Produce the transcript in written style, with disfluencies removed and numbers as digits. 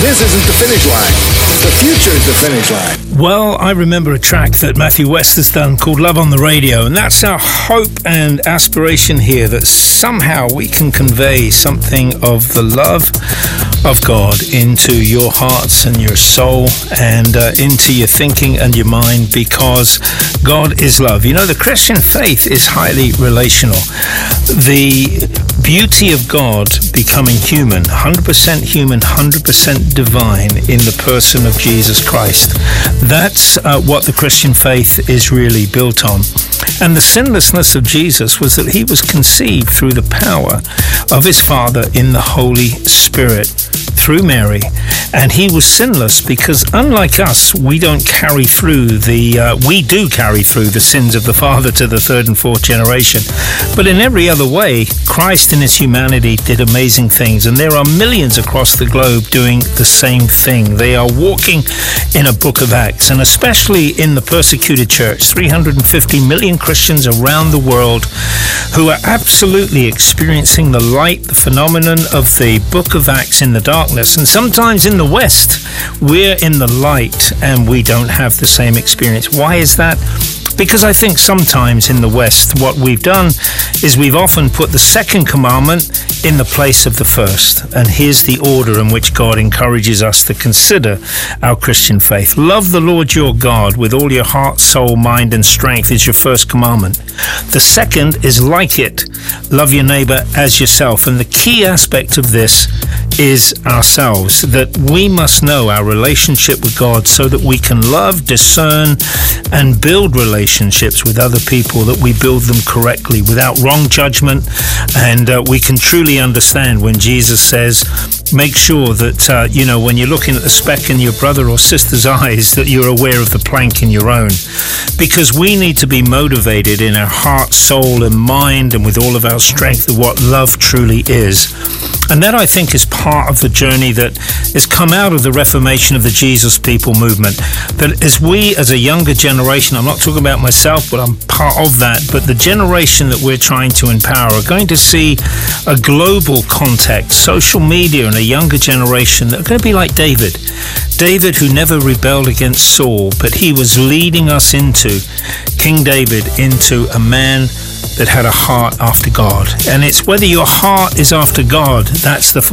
this isn't the finish line. The future is the finish line. Well, I remember a track that Matthew West has done called Love on the Radio, and that's our hope and aspiration here, that somehow we can convey something of the love of God into your hearts and your soul and into your thinking and your mind, because God is love. You know, the Christian faith is highly relational. The beauty of God becoming human, 100% human, 100% divine in the person of Jesus Christ. That's what the Christian faith is really built on. And the sinlessness of Jesus was that he was conceived through the power of his Father in the Holy Spirit through Mary, and he was sinless because, unlike us, we do carry through the sins of the father to the third and fourth generation. But in every other way, Christ in his humanity did amazing things, and there are millions across the globe doing the same thing. They are walking in a book of Acts, and especially in the persecuted church, 350 million Christians around the world who are absolutely experiencing the light, the phenomenon of the book of Acts in the darkness. And sometimes in the West, we're in the light and we don't have the same experience. Why is that? Because I think sometimes in the West, what we've done is we've often put the second commandment in the place of the first. And here's the order in which God encourages us to consider our Christian faith. Love the Lord your God with all your heart, soul, mind, and strength is your first commandment. The second is like it. Love your neighbor as yourself. And the key aspect of this is ourselves, that we must know our relationship with God so that we can love, discern, and build relationships with other people, that we build them correctly without wrong judgment. And we can truly understand when Jesus says, make sure that, when you're looking at the speck in your brother or sister's eyes, that you're aware of the plank in your own. Because we need to be motivated in our heart, soul, and mind, and with all of our strength of what love truly is. And that, I think, is part of the journey that has come out of the Reformation of the Jesus People movement. That as we, as a younger generation, I'm not talking about myself, but I'm part of that, but the generation that we're trying to empower are going to see a global context, social media, and a younger generation that are going to be like David. David, who never rebelled against Saul, but he was leading us into, King David, into a man that had a heart after God. And it's whether your heart is after God, that's the